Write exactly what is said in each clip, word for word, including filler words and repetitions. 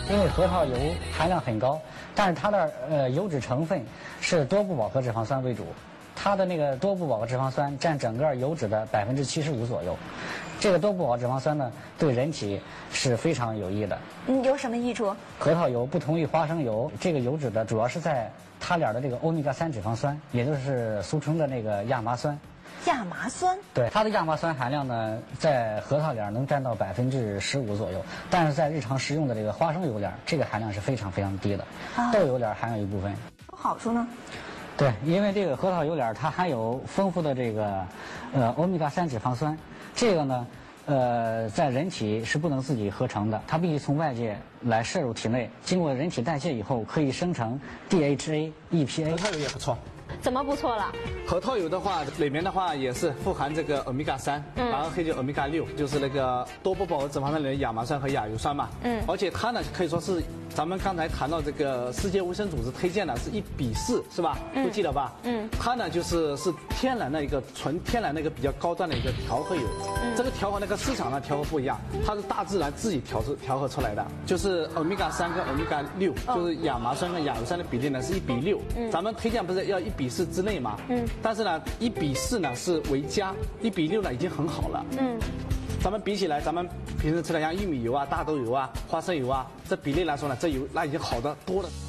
因为核桃油含量很高，但是它的呃油脂成分是多不饱和脂肪酸为主，它的那个多不饱和脂肪酸占整个油脂的百分之七十五左右。这个多不饱和脂肪酸呢，对人体是非常有益的。 嗯，有什么益处？ 核桃油不同于花生油，这个油脂的主要是在它俩的这个欧米伽三脂肪酸，也就是俗称的那个亚麻酸。 亚麻酸？ 对，它的亚麻酸含量呢，在核桃脸能占到百分之十五左右，但是在日常食用的这个花生油脸，这个含量是非常非常低的。啊、豆油脸含有一部分。 好处呢？ 对，因为这个核桃油脸它含有丰富的这个呃欧米伽三脂肪酸。这个呢，呃，在人体是不能自己合成的，它必须从外界来摄入体内，经过人体代谢以后，可以生成 D H A、E P A。 核桃油也不错。 怎么不错了？ 核桃油的话，里面的话也是富含这个欧米伽三，嗯，然后还有欧米伽六，就是那个多不饱和脂肪酸里的亚麻酸和亚油酸嘛，嗯，而且它呢可以说是咱们刚才谈到这个世界卫生组织推荐的是一比四，是吧？嗯，不记得吧？嗯，它呢就是是天然的一个纯天然的一个比较高端的一个调和油，嗯，这个调和那个市场上调和不一样，它是大自然自己调制调和出来的，就是欧米伽三跟欧米伽六，就是亚麻酸跟亚油酸的比例呢是一比六，嗯，咱们推荐不是要一比四之内嘛，嗯，但是呢一比四呢是为佳，一比六呢已经很好了，嗯，咱们比起来，咱们平时吃的像玉米油啊、大豆油啊、花生油啊，这比例来说呢，这油那已经好的多了。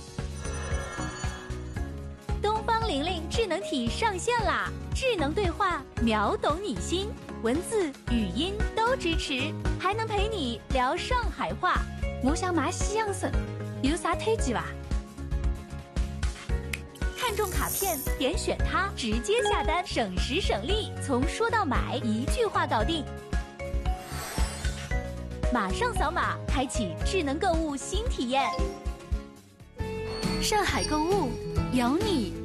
东方玲玲智能体上线啦！智能对话秒懂你心，文字、语音都支持，还能陪你聊上海话。我想买西洋参，有啥推荐吧？看中卡片，点选它，直接下单，省时省力，从说到买一句话搞定。马上扫码，开启智能购物新体验。上海购物，有你